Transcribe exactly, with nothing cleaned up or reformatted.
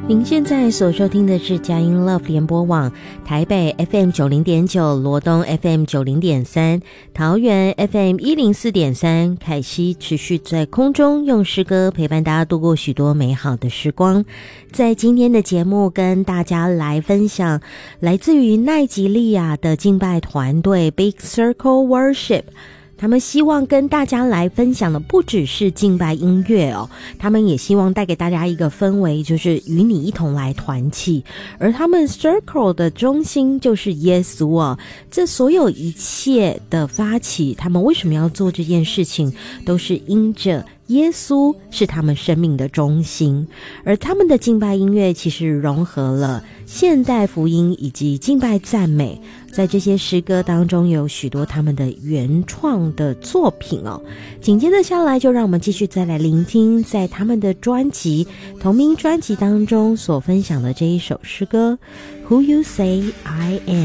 您现在所收听的是佳音 Love 联播网，台北 F M 九零点九，罗东 F M 九零点三，桃园 F M 一零四点三。凯西持续在空中用诗歌陪伴大家度过许多美好的时光。在今天的节目跟大家来分享来自于奈及利亚的敬拜团队 Big Circle Worship。他们希望跟大家来分享的不只是敬拜音乐哦，他们也希望带给大家一个氛围，就是与你一同来团契。而他们 Circle 的中心就是耶稣哦，这所有一切的发起，他们为什么要做这件事情，都是因着耶稣是他们生命的中心。而他们的敬拜音乐其实融合了现代福音以及敬拜赞美，在这些诗歌当中有许多他们的原创的作品哦。紧接着下来就让我们继续再来聆听在他们的专辑同名专辑当中所分享的这一首诗歌 Who You Say I Am。